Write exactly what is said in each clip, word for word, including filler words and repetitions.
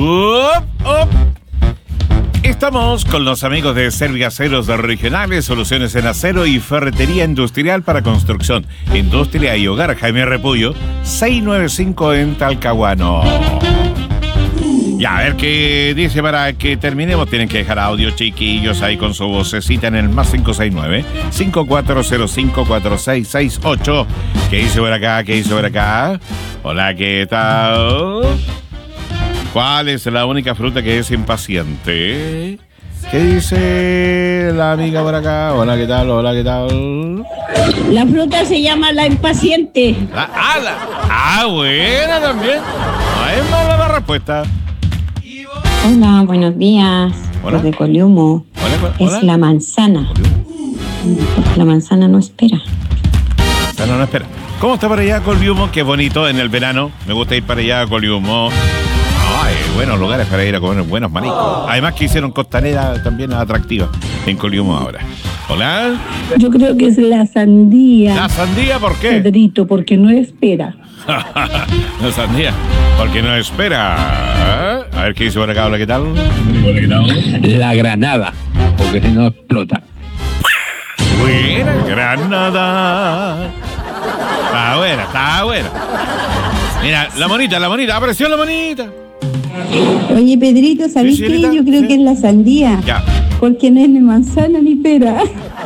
Up, up. Estamos con los amigos de Serviaceros Regionales, soluciones en acero y ferretería industrial para construcción, industria y hogar. Jaime Repullo, seiscientos noventa y cinco en Talcahuano. Ya, a ver qué dice para que terminemos. Tienen que dejar audio, chiquillos, ahí con su vocecita en el más cinco seis nueve, cinco cuatro cero cinco, cuatro seis seis ocho. ¿Qué dice por acá? ¿Qué dice por acá? Hola, ¿qué tal? ¿Cuál es la única fruta que es impaciente? ¿Qué dice la amiga por acá? Hola, ¿qué tal? Hola, ¿qué tal? La fruta se llama la impaciente. Ah, ah, la, ah buena también. No es mala la respuesta. Hola, buenos días. Hola. Los de Coliumo. Hola, hola. Es la manzana. Porque la manzana no espera. No, no, no, espera. ¿Cómo está para allá Coliumo? Qué bonito en el verano. Me gusta ir para allá a Coliumo. Ay, buenos lugares para ir a comer buenos mariscos. Además que hicieron costanera también atractiva en Coliumo ahora. Hola. Yo creo que es la sandía. ¿La sandía por qué? Pedrito, porque no espera. La sandía, porque no espera. A ver qué dice por acá. Hola, ¿qué tal? La granada, porque si no explota. Buena Granada. Está buena, está buena. Mira, la monita, la monita, apareció la monita. Oye, Pedrito, ¿sabes Sí, qué? señorita, Yo creo sí. que es la sandía. Ya. Porque no es ni manzana ni pera.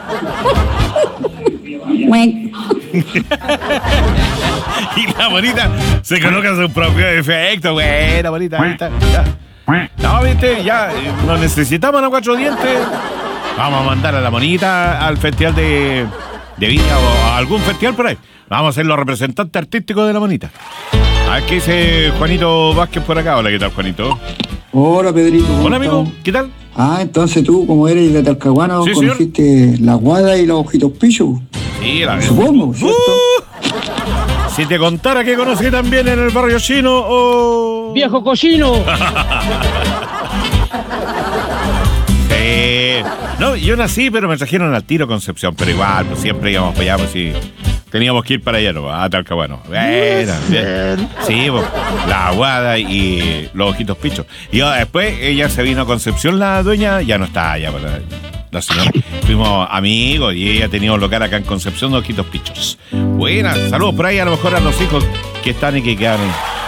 Muec. Y la bonita se coloca su propio efecto. Buena, bonita, bonita. Ya. No, viste, ya eh, no necesitamos los cuatro dientes. Vamos a mandar a la monita al festival de, de Viña o a algún festival por ahí. Vamos a ser los representantes artísticos de la monita. A ver qué dice Juanito Vázquez por acá. Hola, ¿qué tal, Juanito? Hola, Pedrito. ¿cómo Hola, amigo, estás? ¿qué tal? Ah, entonces tú, como eres de Talcahuano, Sí, señor. conociste la guada y los ojitos pichos. Sí, la Supongo, ¿cierto? Uh, si te contara que conocí también en el barrio chino o... ¡Viejo cochino! Sí. No, yo nací, pero me trajeron al tiro Concepción, pero igual, pues siempre íbamos para allá, pues sí. Teníamos que ir para allá, ¿no? A Talcahuano. Bueno, bien. Sí, pues, la aguada y los ojitos pichos. Y oh, después ella se vino a Concepción, la dueña, ya no está allá, ¿verdad? La señora. Fuimos amigos y ella tenía un local acá en Concepción de ojitos pichos. Buenas, saludos por ahí a lo mejor a los hijos que están y que quedan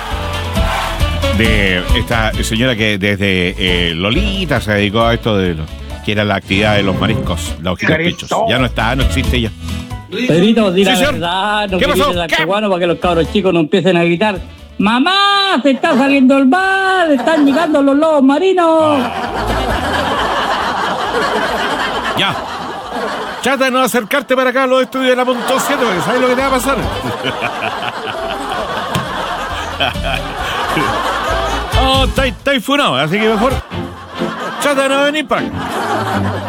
de esta señora que desde eh, Lolita se dedicó a esto de lo que era la actividad de los mariscos, los ojitos pichos. Ya no está, no existe ya. Pedrito, di la Sí, señor. verdad, no ¿Qué que pasó? viene de ¿Qué? Talcahuano para que los cabros chicos no empiecen a gritar. ¡Mamá! ¡Se está saliendo el mar! ¡Están llegando los lobos marinos! Ya. Trata de no acercarte para acá a los estudios de la punto siete, porque sabes lo que te va a pasar. Oh, estáis estáis funado, así que mejor trata de no venir para acá.